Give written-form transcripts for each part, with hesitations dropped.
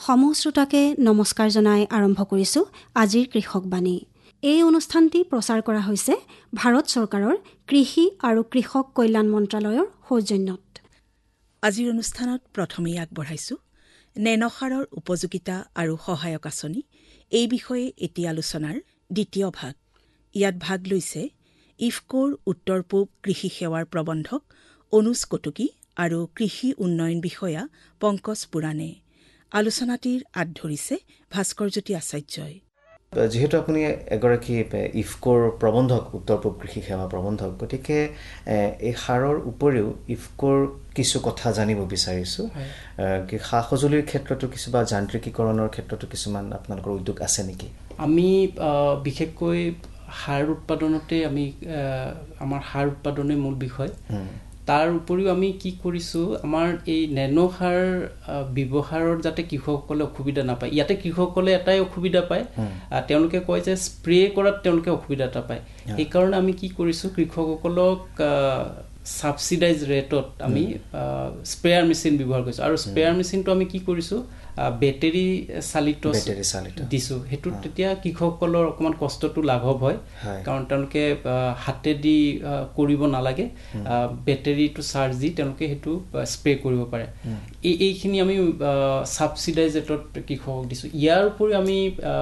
সমূহ শ্ৰোতাকে নমস্কাৰ জনাই আৰম্ভ কৰিছোঁ আজিৰ কৃষকবাণী। এই অনুষ্ঠানটি প্ৰচাৰ কৰা হৈছে ভাৰত চৰকাৰৰ কৃষি আৰু কৃষক কল্যাণ মন্ত্ৰালয়ৰ সৌজন্যত। আজিৰ অনুষ্ঠানত প্ৰথমেই আগবঢ়াইছোঁ নেনো সাৰৰ উপযোগিতা আৰু সহায়ক আঁচনি, এই বিষয়ে এটি আলোচনাৰ দ্বিতীয় ভাগ। ইয়াত ভাগ লৈছে ইফকোৰ উত্তৰ পূব কৃষি সেৱাৰ প্ৰবন্ধক অনুজ কটকী আৰু কৃষি উন্নয়ন বিষয়া পংকজ পুৰাণে। আলোচনাটিৰ আঁত ধৰিছে ভাস্কৰজ্যোতি আচাৰ্যই। যিহেতু আপুনি এগৰাকী ইফকোৰ প্ৰবন্ধক, উত্তৰ পূব কৃষি সেৱা প্ৰবন্ধক, গতিকে এই সাৰৰ উপৰিও ইফকোৰ কিছু কথা জানিব বিচাৰিছোঁ। সা সঁজুলিৰ ক্ষেত্ৰতো কিছু বা যান্ত্ৰিকীকৰণৰ ক্ষেত্ৰতো কিছুমান আপোনালোকৰ উদ্যোগ আছে নেকি? আমি বিশেষকৈ সাৰ উৎপাদনতে আমাৰ সাৰ উৎপাদনেই মূল বিষয়। তাৰ উপৰিও আমি কি কৰিছোঁ, আমাৰ এই নেনো সাৰ ব্যৱহাৰৰ যাতে কৃষকসকলে অসুবিধা নাপায়। ইয়াতে কৃষকসকলে এটাই অসুবিধা পায়, তেওঁলোকে কয় যে স্প্ৰে কৰাত তেওঁলোকে অসুবিধা এটা পায়। সেইকাৰণে আমি কি কৰিছোঁ, কৃষকসকলক ছাবচিডাইজ ৰেটত আমি স্প্ৰেয়াৰ মেচিন ব্যৱহাৰ কৰিছোঁ। আৰু স্প্ৰেয়াৰ মেচিনটো আমি কি কৰিছোঁ, বেটেৰী চালিত দিছোঁ। সেইটোত তেতিয়া কৃষকসকলৰ অকণমান কষ্টটো লাঘৱ হয়, কাৰণ তেওঁলোকে হাতেদি কৰিব নালাগে, বেটেৰীটো চাৰ্জ দি তেওঁলোকে সেইটো স্প্ৰে কৰিব পাৰে। এইখিনি আমি ছাবচিডাইজ ৰেটত কৃষকক দিছোঁ। ইয়াৰ উপৰিও আমি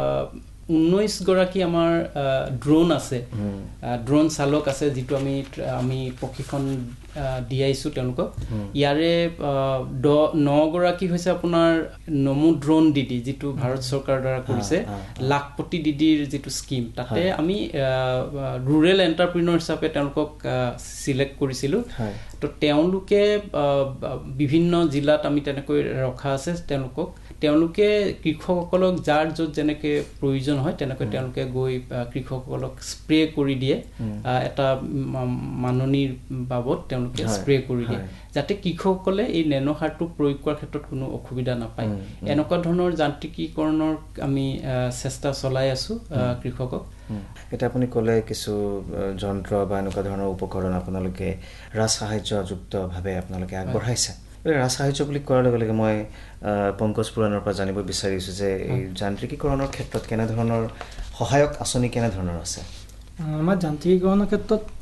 19 গৰাকী আমাৰ ড্ৰোন আছে, ড্ৰোন চালক আছে, যিটো আমি প্ৰশিক্ষণ দিয়াইছোঁ তেওঁলোকক। ইয়াৰে 9 গৰাকী হৈছে আপোনাৰ নমো ড্ৰোন দিদি, যিটো ভাৰত চৰকাৰৰ দ্বাৰা কৰিছে, লাখপতি দিদিৰ যিটো স্কিম, তাতে আমি ৰুৰেল এণ্টাৰপ্ৰিনৰ হিচাপে তেওঁলোকক চিলেক্ট কৰিছিলোঁ। তো তেওঁলোকে বিভিন্ন জিলাত আমি তেনেকৈ ৰখা আছে। তেওঁলোকে কৃষকসকলক যাৰ য'ত যেনেকৈ প্ৰয়োজন হয় তেনেকৈ তেওঁলোকে গৈ কৃষকসকলক স্প্ৰে কৰি দিয়ে, এটা মাননিৰ বাবদ তেওঁলোকে স্প্ৰে কৰি দিয়ে, যাতে কৃষকসকলে এই নেনো সাৰটো প্ৰয়োগ কৰাৰ ক্ষেত্ৰত কোনো অসুবিধা নাপায়। এনেকুৱা ধৰণৰ যান্ত্ৰিকীকৰণৰ আমি চেষ্টা চলাই আছোঁ কৃষকক। এতিয়া আপুনি ক'লে কিছু যন্ত্ৰ বা এনেকুৱা ধৰণৰ উপকৰণ আপোনালোকে ৰাজসাহায্যযুক্তভাৱে আপোনালোকে আগবঢ়াইছে। ৰাজ সাহায্য বুলি কোৱাৰ লগে লগে মই পংকজ পুৰাণৰ পৰা জানিব বিচাৰিছোঁ যে এই যান্ত্ৰিকীকৰণৰ ক্ষেত্ৰত কেনেধৰণৰ সহায়ক আঁচনি কেনেধৰণৰ আছে? আমাৰ যান্ত্ৰিকীকৰণৰ ক্ষেত্ৰত